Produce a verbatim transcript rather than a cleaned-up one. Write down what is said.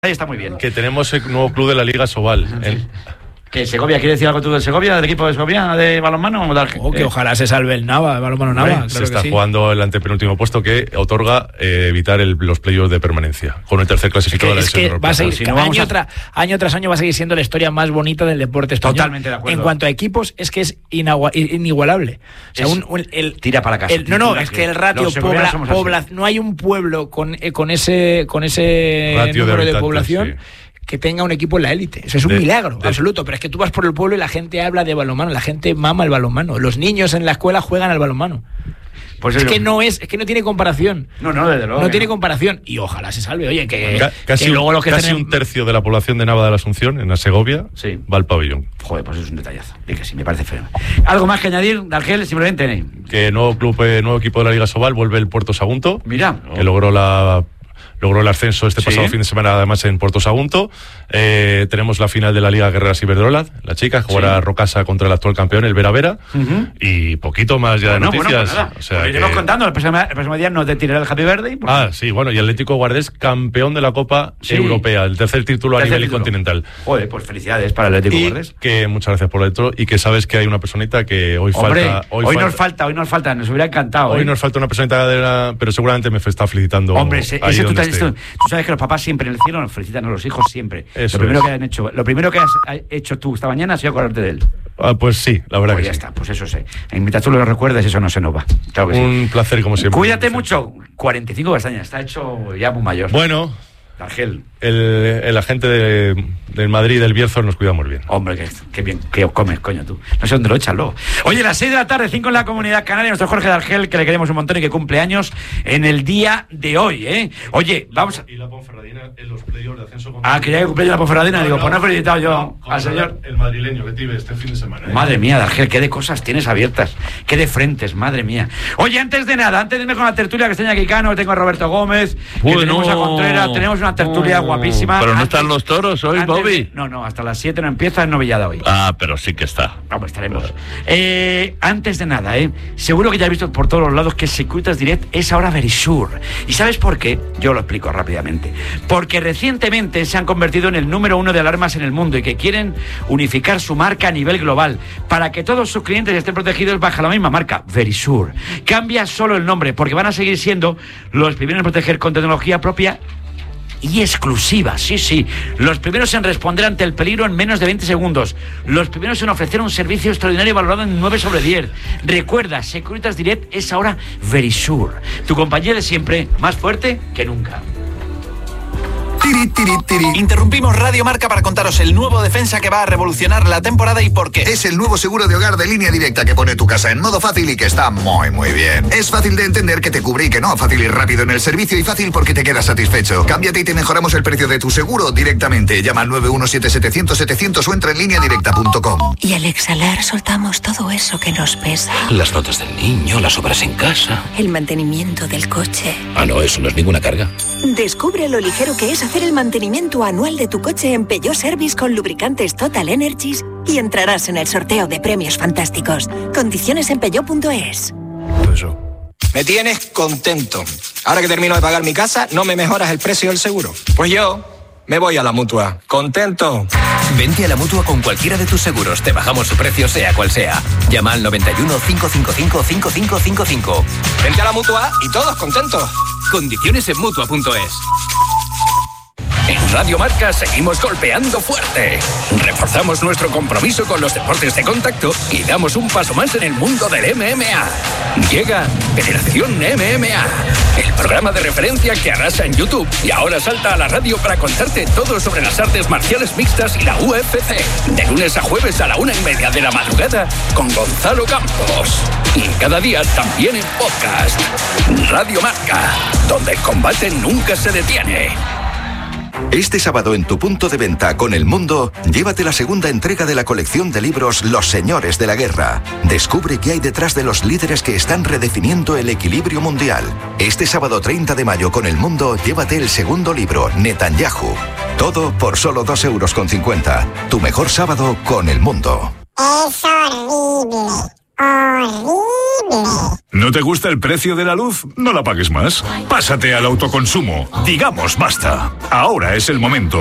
Ahí está muy bien. Que tenemos el nuevo club de la Liga Sobal. Sí. El... ¿Que Segovia? ¿Quiere decir algo tú del Segovia, del equipo de Segovia, de balonmano? O de Arge- oh, que eh. ojalá se salve el Nava, el balonmano Nava. Claro se que está sí. jugando el antepenúltimo puesto que otorga eh, evitar el, los playoffs de permanencia con el tercer clasificado Es que, de la es que va a seguir, Si no vamos año, a- tra, año tras año va a seguir siendo la historia más bonita del deporte español. Totalmente de acuerdo. En cuanto a equipos, es que es inagua- inigualable. O sea, Es- un, un- el, tira para casa. el- no, no, Tira es que que el ratio los segovianos pobla, somos así. pobla, no hay un pueblo con, eh, con ese, con ese Ratio de número de, habitantes, población sí. que tenga un equipo en la élite. Eso es un De- milagro de- absoluto. Pero es que tú vas por el pueblo y la gente habla de balonmano, la gente mama el balonmano. Los niños en la escuela juegan al balonmano. Pues Es eso- que no es, es que no tiene comparación. No, no, desde luego. No que tiene comparación. Y ojalá se salve. Oye, que, Ca- casi que un, luego los que casi estén en- un tercio de la población de Nava de la Asunción, en la Segovia, Sí. va al pabellón. Joder, pues es un detallazo. Y que sí, me parece feo. ¿Algo más que añadir, Dargel? Simplemente. Que nuevo club, eh, nuevo equipo de la Liga Sobal, vuelve el Puerto Sagunto. Mira. Que logró la logró el ascenso este Sí. pasado fin de semana, además en Puerto Sagunto. Eh, tenemos la final de la Liga Guerreras Iberdrola, la chica, jugará Sí. Rocasa contra el actual campeón, el Vera Vera. Ujú. Y poquito más ya Bueno, de bueno, noticias. pues nada. O sea Pues que- iremos contando. El próximo, el próximo día no te tiraré el Happy Birthday. porque- Ah, sí, bueno, y Atlético Guardés, campeón de la Copa Sí. Europea, el tercer título a Tercer nivel título. continental. Joder, pues felicidades para el Atlético Y Guardés. que muchas gracias por dentro y que sabes que hay una personita que hoy Hombre, falta. hoy, falta, nos falta, hoy nos falta. Nos hubiera encantado. hoy ¿eh? nos falta una personita de la, pero seguramente me está felicitando. Hombre, ese, ahí ese tú, donde te- esté. esto- tú sabes que los papás siempre en el cielo nos felicitan a los hijos siempre. Eso lo primero es. que han hecho, lo primero que has hecho tú esta mañana ha sido acordarte de él. Ah, pues sí, la verdad Pues que ya sí. está, pues eso sé. En mientras tú lo recuerdes, eso no se nos va. Claro que sí. Un placer como siempre. Cuídate mucho. cuarenta y cinco castañas, está hecho ya muy mayor. Bueno, Dargel, el, el agente de, del Madrid, del Bierzo, nos cuidamos bien. hombre, que, que bien que comes, coño, tú. No sé dónde lo echas luego. Oye, las seis de la tarde, cinco en la Comunidad Canaria, nuestro Jorge Dargel, que le queremos un montón y que cumple años en el día de hoy, ¿eh? Oye, vamos a... Y la Ponferradina en los playoffs de ascenso. Ah, quería que cumpliera la Ponferradina. Digo, pues no he felicitado yo al señor. El madrileño que tiene este fin de semana. ¿eh? Madre mía, Dargel, qué de cosas tienes abiertas, qué de frentes, madre mía. Oye, antes de nada, antes de irme con la tertulia que está aquí Cano, tengo a Roberto Gómez, que Bueno, tenemos a Contreras, tenemos una tertulia no, guapísima. pero no Antes- están los toros hoy, antes Bobby. de- no, no, hasta las siete no empieza, es novillada hoy. Ah, pero sí que está. Vamos, estaremos. Eh, antes de nada, ¿eh? Seguro que ya has visto por todos los lados que Securitas Direct es ahora Verisure. ¿Y sabes por qué? Yo lo explico rápidamente. Porque recientemente se han convertido en el número uno de alarmas en el mundo y que quieren unificar su marca a nivel global. Para que todos sus clientes estén protegidos bajo la misma marca, Verisure. Cambia solo el nombre porque van a seguir siendo los primeros en proteger con tecnología propia y exclusiva, sí, sí. Los primeros en responder ante el peligro en menos de veinte segundos. Los primeros en ofrecer un servicio extraordinario valorado en nueve sobre diez. Recuerda, Securitas Direct es ahora Verisure. Tu compañía de siempre, más fuerte que nunca. Tiri, tiri, tiri. Interrumpimos Radio Marca para contaros el nuevo defensa que va a revolucionar la temporada y por qué. Es el nuevo seguro de hogar de Línea Directa que pone tu casa en modo fácil y que está muy, muy bien. Es fácil de entender que te cubre y que no. Fácil y rápido en el servicio y fácil porque te quedas satisfecho. Cámbiate y te mejoramos el precio de tu seguro directamente. Llama al nueve uno siete setecientos setecientos o entra en línea directa punto com. Y al exhalar soltamos todo eso que nos pesa. Las notas del niño, las obras en casa. El mantenimiento del coche. Ah, no, eso no es ninguna carga. Descubre lo ligero que es hacer el mantenimiento anual de tu coche en Peugeot Service con lubricantes Total Energies y entrarás en el sorteo de premios fantásticos. Condiciones en peugeot punto es. Me tienes contento. Ahora que termino de pagar mi casa, no me mejoras el precio del seguro. Pues yo me voy a la Mutua. Contento. Vente a la Mutua con cualquiera de tus seguros. Te bajamos su precio sea cual sea. Llama al noventa y uno, cinco cinco cinco, cinco cinco cinco cinco. Vente a la Mutua y todos contentos. Condiciones en Mutua punto es. En Radio Marca seguimos golpeando fuerte. Reforzamos nuestro compromiso con los deportes de contacto y damos un paso más en el mundo del M M A. Llega Federación M M A, el programa de referencia que arrasa en YouTube y ahora salta a la radio para contarte todo sobre las artes marciales mixtas y la U F C. De lunes a jueves a la una y media de la madrugada con Gonzalo Campos. Y cada día también en podcast. Radio Marca, donde el combate nunca se detiene. Este sábado en tu punto de venta con El Mundo, llévate la segunda entrega de la colección de libros Los Señores de la Guerra. Descubre qué hay detrás de los líderes que están redefiniendo el equilibrio mundial. Este sábado treinta de mayo con El Mundo, llévate el segundo libro, Netanyahu. Todo por solo dos euros con cincuenta. Tu mejor sábado con El Mundo. Es horrible. ¿No te gusta el precio de la luz? No la pagues más. Pásate al autoconsumo. Digamos basta. Ahora es el momento.